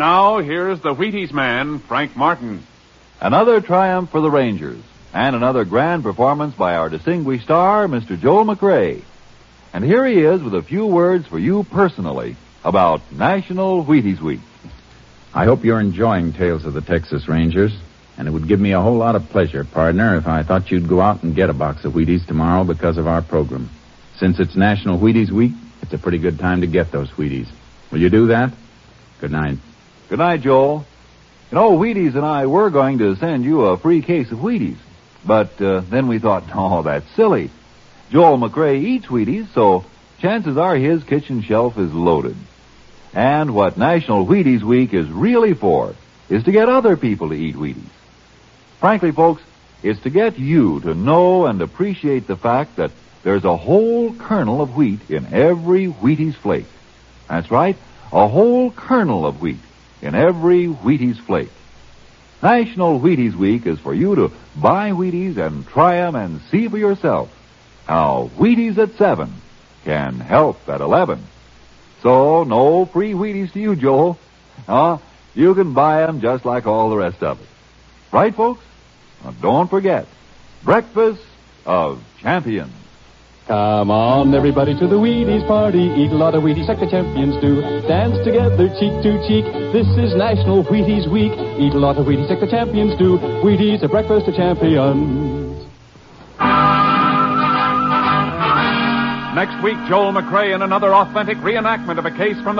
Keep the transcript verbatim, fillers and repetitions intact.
now, here's the Wheaties man, Frank Martin. Another triumph for the Rangers, and another grand performance by our distinguished star, Mister Joel McCrea. And here he is with a few words for you personally about National Wheaties Week. I hope you're enjoying Tales of the Texas Rangers, and it would give me a whole lot of pleasure, partner, if I thought you'd go out and get a box of Wheaties tomorrow because of our program. Since it's National Wheaties Week, it's a pretty good time to get those Wheaties. Will you do that? Good night. Good night, Joel. You know, Wheaties and I were going to send you a free case of Wheaties, but uh, then we thought, oh, that's silly. Joel McCrea eats Wheaties, so chances are his kitchen shelf is loaded. And what National Wheaties Week is really for is to get other people to eat Wheaties. Frankly, folks, it's to get you to know and appreciate the fact that there's a whole kernel of wheat in every Wheaties flake. That's right, a whole kernel of wheat in every Wheaties flake. National Wheaties Week is for you to buy Wheaties and try them and see for yourself how Wheaties at seven can help at eleven. So, no free Wheaties to you, Joel. Uh, you can buy them just like all the rest of it. Right, folks? Now, don't forget, Breakfast of Champions. Come on, everybody, to the Wheaties party. Eat a lot of Wheaties like the champions do. Dance together, cheek to cheek. This is National Wheaties Week. Eat a lot of Wheaties like the champions do. Wheaties, a breakfast of champions. Next week, Joel McCrea in another authentic reenactment of a case from the